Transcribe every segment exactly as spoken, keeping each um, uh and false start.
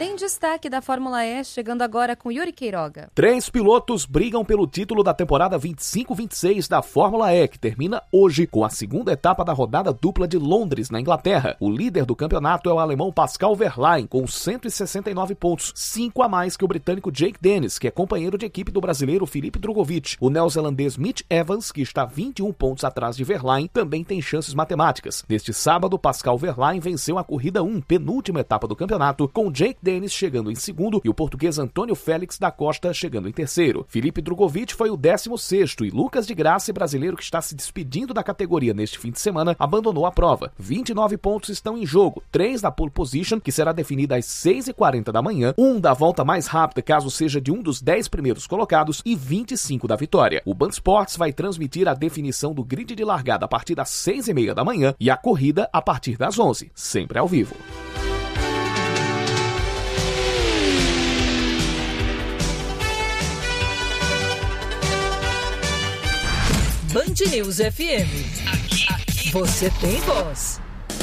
Tem destaque da Fórmula E, chegando agora com Yuri Queiroga. Três pilotos brigam pelo título da temporada vinte e cinco vinte e seis da Fórmula E, que termina hoje com a segunda etapa da rodada dupla de Londres, na Inglaterra. O líder do campeonato é o alemão Pascal Wehrlein, com cento e sessenta e nove pontos, cinco a mais que o britânico Jake Dennis, que é companheiro de equipe do brasileiro Felipe Drugovich. O neozelandês Mitch Evans, que está vinte e um pontos atrás de Wehrlein, também tem chances matemáticas. Neste sábado, Pascal Wehrlein venceu a corrida um, penúltima etapa do campeonato, com Jake Dennis chegando em segundo e o português Antônio Félix da Costa chegando em terceiro. Felipe Drugovich foi o décimo sexto e Lucas de Graça, brasileiro que está se despedindo da categoria neste fim de semana, abandonou a prova. vinte e nove pontos estão em jogo, três da pole position, que será definida às seis e quarenta da manhã, um da volta mais rápida caso seja de um dos dez primeiros colocados e vinte e cinco da vitória. O Band Sports vai transmitir a definição do grid de largada a partir das seis e meia da manhã e a corrida a partir das onze, sempre ao vivo. Band News F M. Aqui, aqui você tem voz.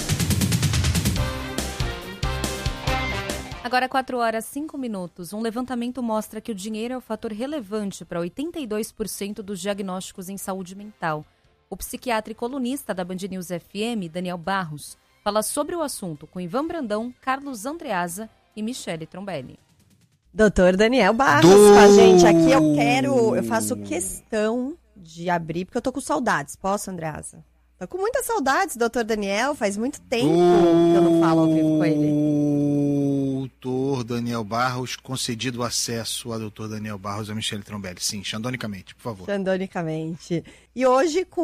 Agora quatro horas e cinco minutos. Um levantamento mostra que o dinheiro é o fator relevante para oitenta e dois por cento dos diagnósticos em saúde mental. O psiquiatra e colunista da Band News F M, Daniel Barros, fala sobre o assunto com Ivan Brandão, Carlos Andreasa e Michele Trombelli. Doutor Daniel Barros Do... com a gente aqui. Eu quero, eu faço questão de abrir, porque eu tô com saudades. Posso, Andreasa? Tô com muitas saudades, doutor Daniel. Faz muito tempo que eu não falo ao vivo com ele. Doutor Daniel Barros, concedido acesso a doutor Daniel Barros e a Michele Trombelli. Sim, xandonicamente, por favor. Xandonicamente. E hoje com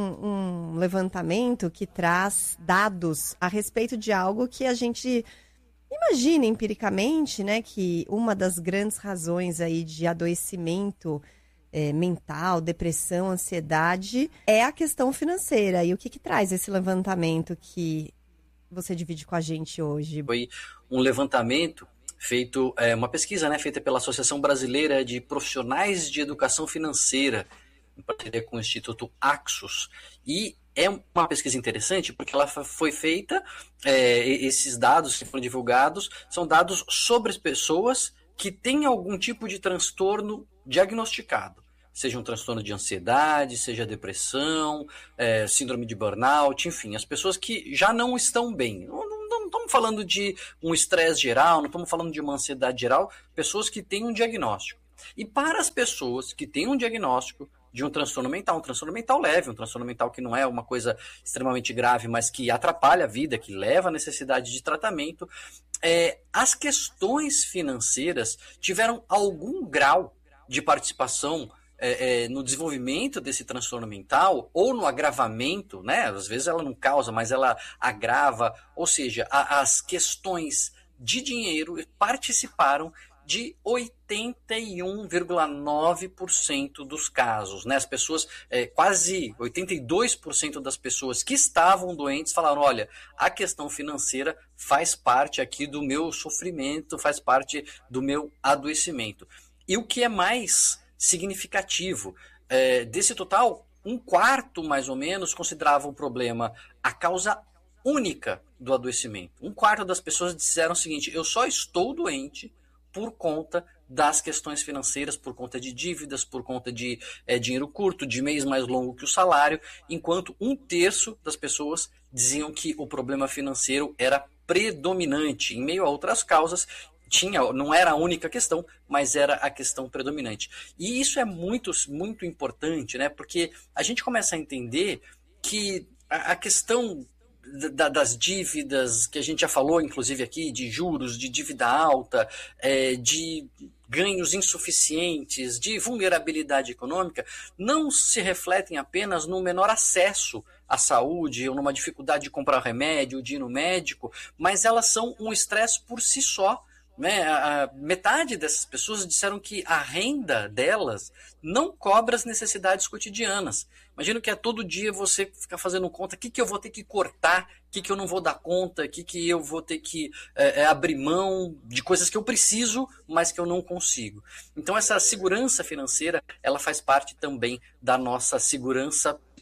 um levantamento que traz dados a respeito de algo que a gente imagina empiricamente, né? Que uma das grandes razões aí de adoecimento É, mental, depressão, ansiedade, é a questão financeira. E o que, que traz esse levantamento que você divide com a gente hoje? Foi um levantamento feito, é, uma pesquisa, né, feita pela Associação Brasileira de Profissionais de Educação Financeira, em parceria com o Instituto Axos. E é uma pesquisa interessante porque ela foi feita, é, esses dados que foram divulgados são dados sobre as pessoas que têm algum tipo de transtorno diagnosticado. Seja um transtorno de ansiedade, seja depressão, é, síndrome de burnout, enfim, as pessoas que já não estão bem. Não, não, não estamos falando de um estresse geral, não estamos falando de uma ansiedade geral, pessoas que têm um diagnóstico. E para as pessoas que têm um diagnóstico de um transtorno mental, um transtorno mental leve, um transtorno mental que não é uma coisa extremamente grave, mas que atrapalha a vida, que leva à necessidade de tratamento, é, as questões financeiras tiveram algum grau de participação É, é, no desenvolvimento desse transtorno mental ou no agravamento, né? Às vezes ela não causa, mas ela agrava, ou seja, a, as questões de dinheiro participaram de oitenta e um vírgula nove por cento dos casos, né? As pessoas, é, quase oitenta e dois por cento das pessoas que estavam doentes falaram, olha, a questão financeira faz parte aqui do meu sofrimento, faz parte do meu adoecimento. E o que é mais significativo, é, desse total, um quarto mais ou menos considerava o problema a causa única do adoecimento. Um quarto das pessoas disseram o seguinte, eu só estou doente por conta das questões financeiras, por conta de dívidas, por conta de é, dinheiro curto, de mês mais longo que o salário, enquanto um terço das pessoas diziam que o problema financeiro era predominante, em meio a outras causas. Tinha, não era a única questão, mas era a questão predominante. E isso é muito, muito importante, né? Porque a gente começa a entender que a, a questão da, das dívidas, que a gente já falou, inclusive aqui, de juros, de dívida alta, é, de ganhos insuficientes, de vulnerabilidade econômica, não se refletem apenas no menor acesso à saúde ou numa dificuldade de comprar remédio, de ir no médico, mas elas são um estresse por si só. Né? A, a metade dessas pessoas disseram que a renda delas não cobre as necessidades cotidianas. Imagino que é todo dia você ficar fazendo conta, o que, que eu vou ter que cortar, o que, que eu não vou dar conta, o que, que eu vou ter que é, é, abrir mão de coisas que eu preciso, mas que eu não consigo. Então essa segurança financeira, ela faz parte também da nossa segurança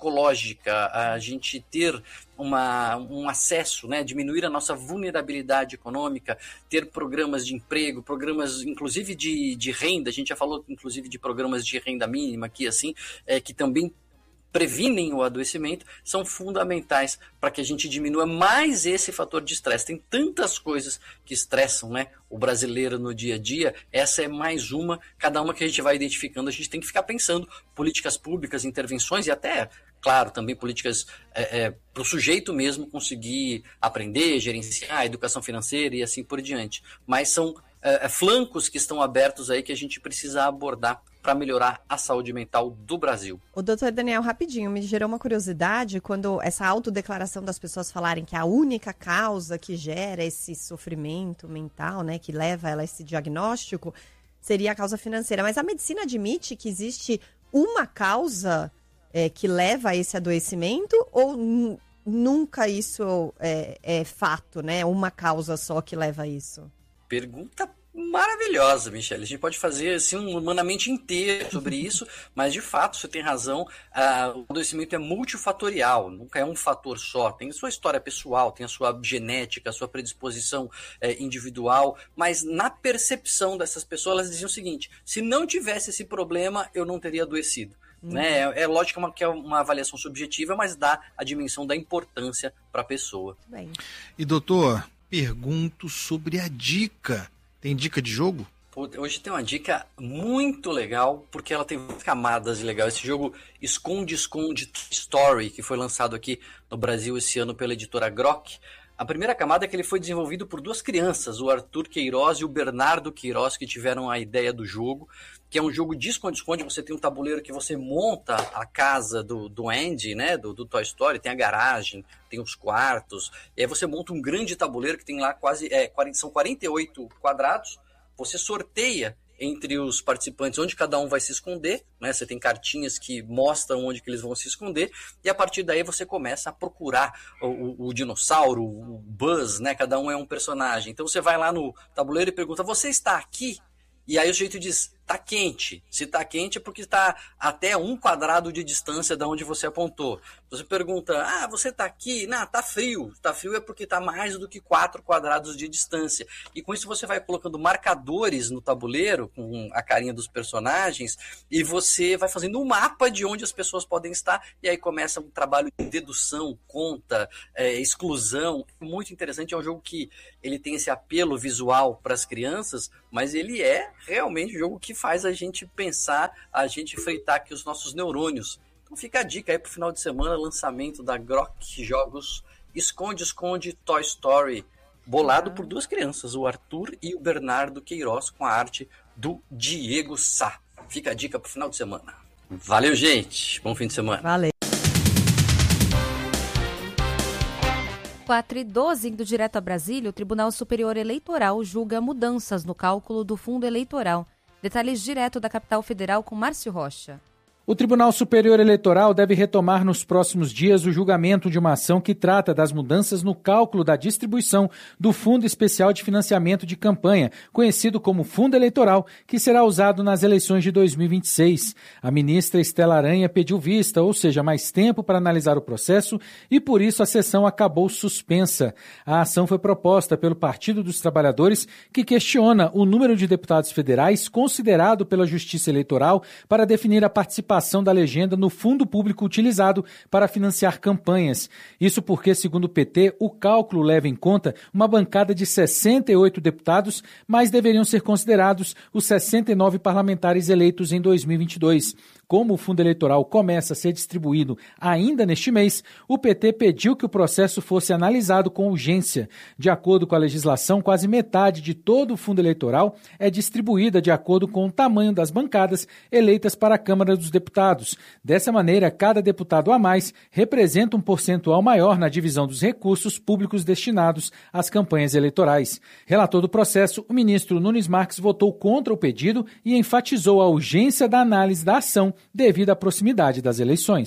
psicológica, a gente ter uma, um acesso, né, diminuir a nossa vulnerabilidade econômica, ter programas de emprego, programas inclusive de, de renda, a gente já falou inclusive de programas de renda mínima aqui, assim, é, que também previnem o adoecimento, são fundamentais para que a gente diminua mais esse fator de estresse. Tem tantas coisas que estressam, né, o brasileiro no dia a dia, essa é mais uma, cada uma que a gente vai identificando, a gente tem que ficar pensando políticas públicas, intervenções e até, claro, também políticas é, é, para o sujeito mesmo conseguir aprender, gerenciar a educação financeira e assim por diante. Mas são é, flancos que estão abertos aí que a gente precisa abordar para melhorar a saúde mental do Brasil. O doutor Daniel, rapidinho, me gerou uma curiosidade quando essa autodeclaração das pessoas falarem que a única causa que gera esse sofrimento mental, né, que leva ela a esse diagnóstico, seria a causa financeira. Mas a medicina admite que existe uma causa é, que leva a esse adoecimento ou n- nunca isso é, é fato, né? Uma causa só que leva a isso? Pergunta maravilhosa, Michele. A gente pode fazer assim, um humanamente inteiro sobre isso, mas de fato você tem razão, uh, o adoecimento é multifatorial, nunca é um fator só, tem a sua história pessoal, tem a sua genética, a sua predisposição eh, individual, mas na percepção dessas pessoas elas diziam o seguinte: se não tivesse esse problema eu não teria adoecido. Uhum. Né? É, é lógico que é uma avaliação subjetiva, mas dá a dimensão da importância para a pessoa. Bem. E doutor, pergunto sobre a dica. Tem dica de jogo? Hoje tem uma dica muito legal, porque ela tem várias camadas legais. Esse jogo Esconde, Esconde Story, que foi lançado aqui no Brasil esse ano pela editora Grok. A primeira camada é que ele foi desenvolvido por duas crianças, o Arthur Queiroz e o Bernardo Queiroz, que tiveram a ideia do jogo, que é um jogo de esconde-esconde. Você tem um tabuleiro que você monta a casa do, do Andy, né, do, do Toy Story, tem a garagem, tem os quartos, e aí você monta um grande tabuleiro que tem lá quase, é, quarenta, são quarenta e oito quadrados, você sorteia entre os participantes onde cada um vai se esconder, né? Você tem cartinhas que mostram onde que eles vão se esconder, e a partir daí você começa a procurar o, o, o dinossauro, o Buzz, né? Cada um é um personagem. Então você vai lá no tabuleiro e pergunta: você está aqui? E aí o sujeito diz: tá quente. Se tá quente é porque está até um quadrado de distância da onde você apontou. Você pergunta: ah, você tá aqui? Não, tá frio. Tá frio é porque tá mais do que quatro quadrados de distância. E com isso você vai colocando marcadores no tabuleiro, com a carinha dos personagens, e você vai fazendo um mapa de onde as pessoas podem estar, e aí começa um trabalho de dedução, conta, é, exclusão. Muito interessante, é um jogo que ele tem esse apelo visual para as crianças, mas ele é realmente um jogo que faz a gente pensar, a gente fritar aqui os nossos neurônios. Então fica a dica aí pro final de semana, lançamento da Grok Jogos, Esconde, Esconde Toy Story, bolado por duas crianças, o Arthur e o Bernardo Queiroz, com a arte do Diego Sá. Fica a dica pro final de semana. Valeu, gente. Bom fim de semana. Valeu. quatro e doze, indo direto a Brasília, o Tribunal Superior Eleitoral julga mudanças no cálculo do fundo eleitoral. Detalhes direto da capital federal com Márcio Rocha. O Tribunal Superior Eleitoral deve retomar nos próximos dias o julgamento de uma ação que trata das mudanças no cálculo da distribuição do Fundo Especial de Financiamento de Campanha, conhecido como Fundo Eleitoral, que será usado nas eleições de dois mil e vinte e seis. A ministra Estela Aranha pediu vista, ou seja, mais tempo para analisar o processo, e por isso a sessão acabou suspensa. A ação foi proposta pelo Partido dos Trabalhadores, que questiona o número de deputados federais considerado pela Justiça Eleitoral para definir a participação da legenda no fundo público utilizado para financiar campanhas. Isso porque, segundo o P T, o cálculo leva em conta uma bancada de sessenta e oito deputados, mas deveriam ser considerados os sessenta e nove parlamentares eleitos em dois mil e vinte e dois. Como o fundo eleitoral começa a ser distribuído ainda neste mês, o P T pediu que o processo fosse analisado com urgência. De acordo com a legislação, quase metade de todo o fundo eleitoral é distribuída de acordo com o tamanho das bancadas eleitas para a Câmara dos Deputados. Dessa maneira, cada deputado a mais representa um percentual maior na divisão dos recursos públicos destinados às campanhas eleitorais. Relator do processo, o ministro Nunes Marques votou contra o pedido e enfatizou a urgência da análise da ação devido à proximidade das eleições.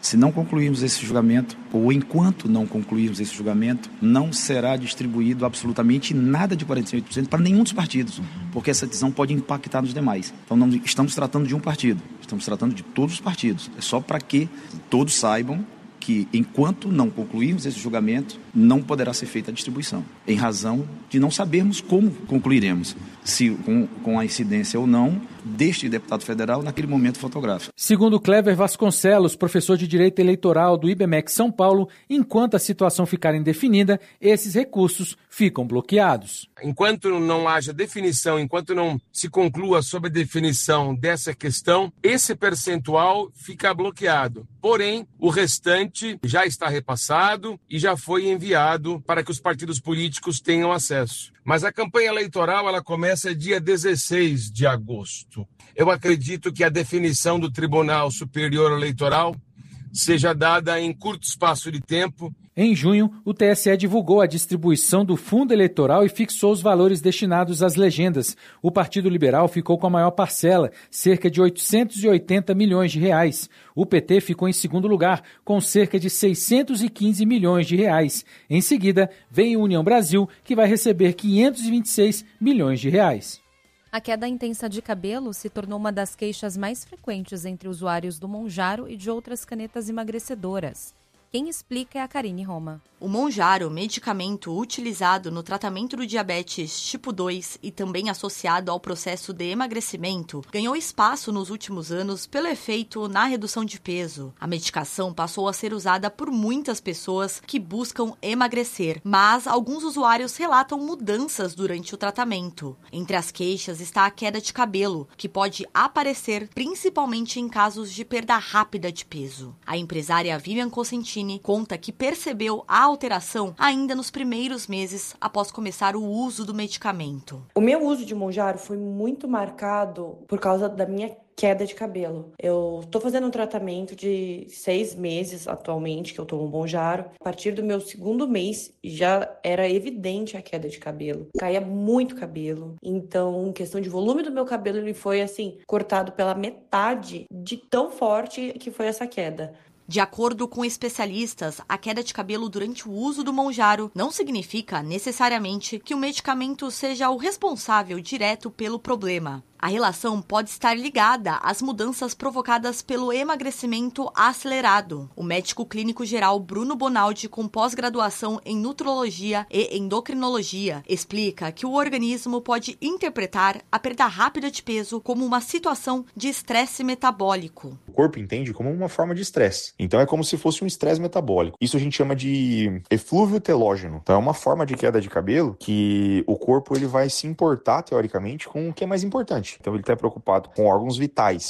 Se não concluirmos esse julgamento, ou enquanto não concluirmos esse julgamento, não será distribuído absolutamente nada de quarenta e oito por cento para nenhum dos partidos, porque essa decisão pode impactar nos demais. Então não estamos tratando de um partido, estamos tratando de todos os partidos. É só para que todos saibam que, enquanto não concluirmos esse julgamento, não poderá ser feita a distribuição, em razão de não sabermos como concluiremos, se com, com a incidência ou não deste deputado federal naquele momento fotográfico. Segundo Clever Vasconcelos, professor de Direito Eleitoral do I B M E C São Paulo, enquanto a situação ficar indefinida, esses recursos ficam bloqueados. Enquanto não haja definição, enquanto não se conclua sobre a definição dessa questão, esse percentual fica bloqueado. Porém, o restante já está repassado e já foi enviado para que os partidos políticos tenham acesso. Mas a campanha eleitoral ela começa dia dezesseis de agosto. Eu acredito que a definição do Tribunal Superior Eleitoral seja dada em curto espaço de tempo. Em junho, o T S E divulgou a distribuição do fundo eleitoral e fixou os valores destinados às legendas. O Partido Liberal ficou com a maior parcela, cerca de oitocentos e oitenta milhões de reais. O P T ficou em segundo lugar, com cerca de seiscentos e quinze milhões de reais. Em seguida, vem a União Brasil, que vai receber quinhentos e vinte e seis milhões de reais. A queda intensa de cabelo se tornou uma das queixas mais frequentes entre usuários do Monjaro e de outras canetas emagrecedoras. Quem explica é a Karine Roma. O Monjaro, medicamento utilizado no tratamento do diabetes tipo dois e também associado ao processo de emagrecimento, ganhou espaço nos últimos anos pelo efeito na redução de peso. A medicação passou a ser usada por muitas pessoas que buscam emagrecer, mas alguns usuários relatam mudanças durante o tratamento. Entre as queixas está a queda de cabelo, que pode aparecer principalmente em casos de perda rápida de peso. A empresária Vivian Cosentini conta que percebeu a alteração ainda nos primeiros meses após começar o uso do medicamento. O meu uso de Monjaro foi muito marcado por causa da minha queda de cabelo. Eu estou fazendo um tratamento de seis meses atualmente, que eu tomo Monjaro. A partir do meu segundo mês, já era evidente a queda de cabelo. Caía muito cabelo. Então, em questão de volume do meu cabelo, ele foi, assim, cortado pela metade de tão forte que foi essa queda. De acordo com especialistas, a queda de cabelo durante o uso do Monjaro não significa necessariamente que o medicamento seja o responsável direto pelo problema. A relação pode estar ligada às mudanças provocadas pelo emagrecimento acelerado. O médico clínico geral Bruno Bonaldi, com pós-graduação em nutrologia e endocrinologia, explica que o organismo pode interpretar a perda rápida de peso como uma situação de estresse metabólico. O corpo entende como uma forma de estresse. Então é como se fosse um estresse metabólico. Isso a gente chama de eflúvio telógeno. Então é uma forma de queda de cabelo que o corpo ele vai se importar, teoricamente, com o que é mais importante. Então ele está preocupado com órgãos vitais.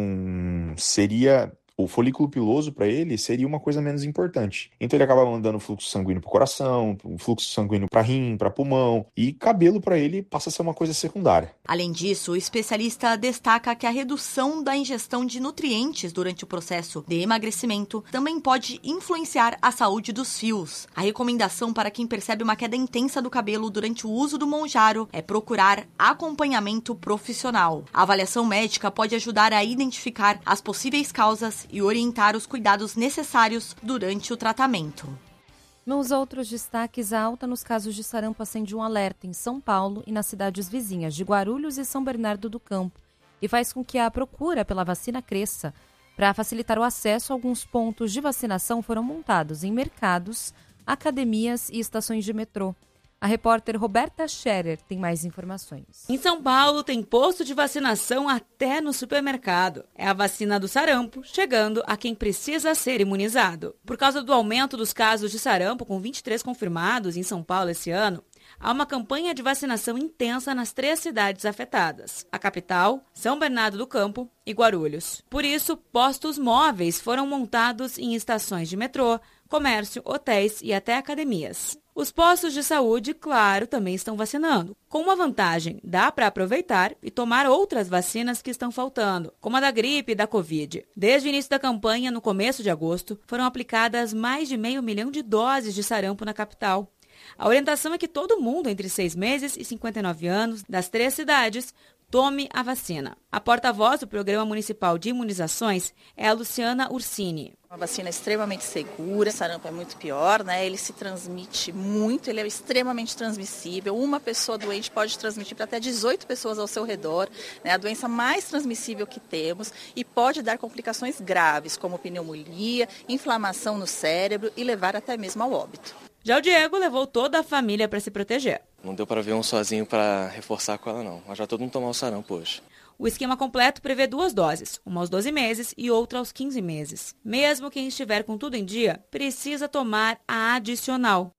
Então seria... O folículo piloso, para ele, seria uma coisa menos importante. Então ele acaba mandando fluxo sanguíneo para o coração, fluxo sanguíneo para rim, para pulmão, e cabelo para ele passa a ser uma coisa secundária. Além disso, o especialista destaca que a redução da ingestão de nutrientes durante o processo de emagrecimento também pode influenciar a saúde dos fios. A recomendação para quem percebe uma queda intensa do cabelo durante o uso do Monjaro é procurar acompanhamento profissional. A avaliação médica pode ajudar a identificar as possíveis causas e orientar os cuidados necessários durante o tratamento. Nos outros destaques, a alta nos casos de sarampo acende um alerta em São Paulo e nas cidades vizinhas de Guarulhos e São Bernardo do Campo e faz com que a procura pela vacina cresça. Para facilitar o acesso, alguns pontos de vacinação foram montados em mercados, academias e estações de metrô. A repórter Roberta Scherer tem mais informações. Em São Paulo tem posto de vacinação até no supermercado. É a vacina do sarampo chegando a quem precisa ser imunizado. Por causa do aumento dos casos de sarampo, com vinte e três confirmados em São Paulo esse ano, há uma campanha de vacinação intensa nas três cidades afetadas: a capital, São Bernardo do Campo e Guarulhos. Por isso, postos móveis foram montados em estações de metrô, comércio, hotéis e até academias. Os postos de saúde, claro, também estão vacinando. Com uma vantagem, dá para aproveitar e tomar outras vacinas que estão faltando, como a da gripe e da Covid. Desde o início da campanha, no começo de agosto, foram aplicadas mais de meio milhão de doses de sarampo na capital. A orientação é que todo mundo entre seis meses e cinquenta e nove anos, das três cidades, Tome a vacina. A porta-voz do Programa Municipal de Imunizações é a Luciana Ursini. Uma vacina extremamente segura, o sarampo é muito pior, né? Ele se transmite muito, ele é extremamente transmissível. Uma pessoa doente pode transmitir para até dezoito pessoas ao seu redor, né? A doença mais transmissível que temos e pode dar complicações graves, como pneumonia, inflamação no cérebro e levar até mesmo ao óbito. Já o Diego levou toda a família para se proteger. Não deu para ver um sozinho para reforçar com ela, não. Mas já todo mundo tomou o sarampo hoje. O esquema completo prevê duas doses, uma aos doze meses e outra aos quinze meses. Mesmo quem estiver com tudo em dia, precisa tomar a adicional.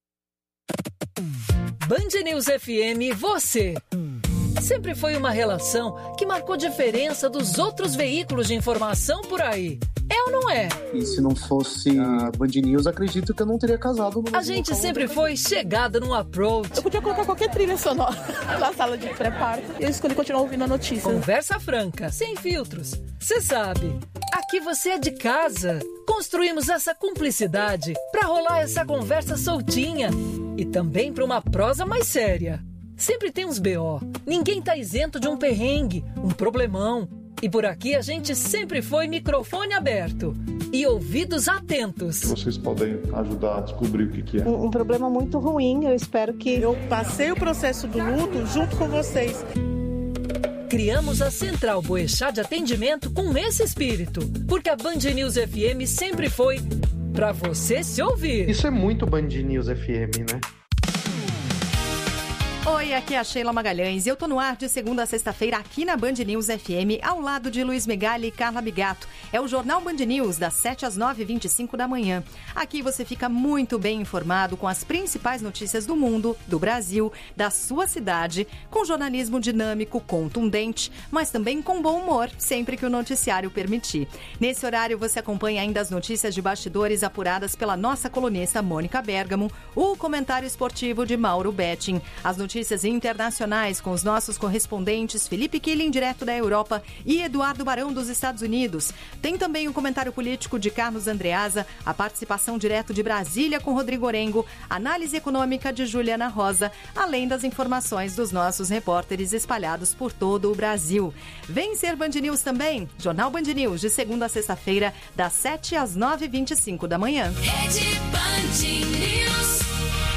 Band News F M, você. Sempre foi uma relação que marcou diferença dos outros veículos de informação por aí. É ou não é? E se não fosse a Band News, acredito que eu não teria casado. No a gente sempre foi chegada num approach. Eu podia colocar qualquer trilha sonora na sala de pré-parto e eu escolhi continuar ouvindo a notícia. Conversa franca, sem filtros. Você sabe, aqui você é de casa. Construímos essa cumplicidade pra rolar essa conversa soltinha e também pra uma prosa mais séria. Sempre tem uns B O. Ninguém tá isento de um perrengue, um problemão. E por aqui a gente sempre foi microfone aberto e ouvidos atentos. Vocês podem ajudar a descobrir o que, que é. Um, um problema muito ruim, eu espero que... Eu passei o processo do luto junto com vocês. Criamos a Central Boechat de Atendimento com esse espírito, porque a Band News F M sempre foi pra você se ouvir. Isso é muito Band News F M, né? Oi, aqui é a Sheila Magalhães e eu tô no ar de segunda a sexta-feira aqui na Band News F M, ao lado de Luiz Megali e Carla Bigato. É o Jornal Band News, das sete às nove e vinte e cinco da manhã. Aqui você fica muito bem informado com as principais notícias do mundo, do Brasil, da sua cidade, com jornalismo dinâmico, contundente, mas também com bom humor, sempre que o noticiário permitir. Nesse horário você acompanha ainda as notícias de bastidores apuradas pela nossa colunista Mônica Bergamo, o comentário esportivo de Mauro Betting, as notícias Notícias internacionais com os nossos correspondentes Felipe Killing, direto da Europa, e Eduardo Barão, dos Estados Unidos. Tem também o comentário político de Carlos Andreasa, a participação direto de Brasília com Rodrigo Orengo, análise econômica de Juliana Rosa, além das informações dos nossos repórteres espalhados por todo o Brasil. Vem ser Band News também, Jornal Band News, de segunda a sexta-feira, das sete às nove e vinte e cinco da manhã. Rede Band News.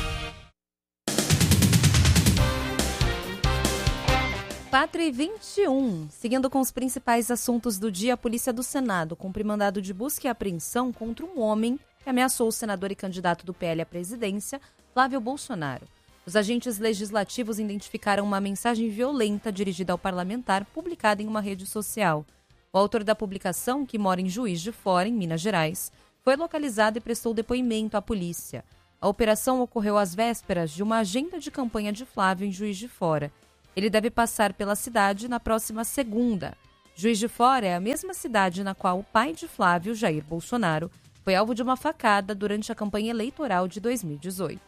quatro e vinte e um. Seguindo com os principais assuntos do dia, a Polícia do Senado cumpre mandado de busca e apreensão contra um homem que ameaçou o senador e candidato do P L à presidência, Flávio Bolsonaro. Os agentes legislativos identificaram uma mensagem violenta dirigida ao parlamentar, publicada em uma rede social. O autor da publicação, que mora em Juiz de Fora, em Minas Gerais, foi localizado e prestou depoimento à polícia. A operação ocorreu às vésperas de uma agenda de campanha de Flávio em Juiz de Fora. Ele deve passar pela cidade na próxima segunda. Juiz de Fora é a mesma cidade na qual o pai de Flávio, Jair Bolsonaro, foi alvo de uma facada durante a campanha eleitoral de dois mil e dezoito.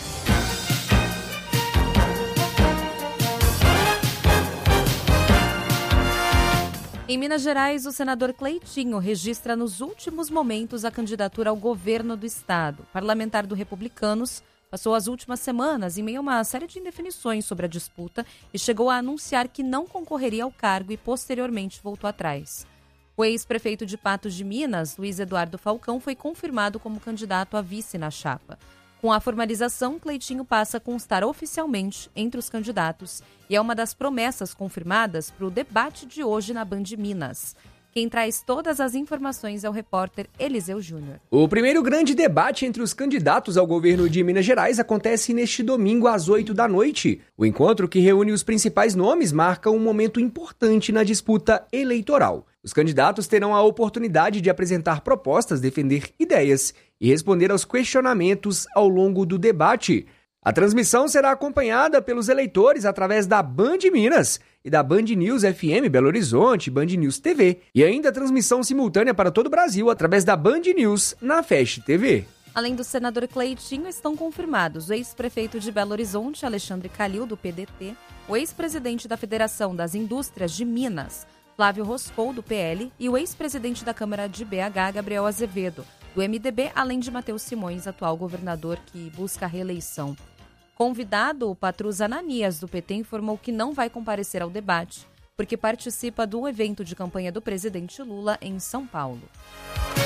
Em Minas Gerais, o senador Cleitinho registra nos últimos momentos a candidatura ao governo do estado. Parlamentar do Republicanos passou as últimas semanas em meio a uma série de indefinições sobre a disputa e chegou a anunciar que não concorreria ao cargo e posteriormente voltou atrás. O ex-prefeito de Patos de Minas, Luiz Eduardo Falcão, foi confirmado como candidato a vice na chapa. Com a formalização, Cleitinho passa a constar oficialmente entre os candidatos e é uma das promessas confirmadas para o debate de hoje na Band Minas. Quem traz todas as informações é o repórter Eliseu Júnior. O primeiro grande debate entre os candidatos ao governo de Minas Gerais acontece neste domingo às oito da noite. O encontro, que reúne os principais nomes, marca um momento importante na disputa eleitoral. Os candidatos terão a oportunidade de apresentar propostas, defender ideias e responder aos questionamentos ao longo do debate. A transmissão será acompanhada pelos eleitores através da Band Minas e da Band News F M Belo Horizonte, Band News T V, e ainda a transmissão simultânea para todo o Brasil através da Band News na Fast T V. Além do senador Cleitinho, estão confirmados o ex-prefeito de Belo Horizonte, Alexandre Calil, do P D T, o ex-presidente da Federação das Indústrias de Minas, Flávio Roscou, do P L, e o ex-presidente da Câmara de B H, Gabriel Azevedo, do M D B, além de Matheus Simões, atual governador que busca a reeleição. Convidado, o Patrus Ananias, do P T, informou que não vai comparecer ao debate, porque participa do evento de campanha do presidente Lula em São Paulo.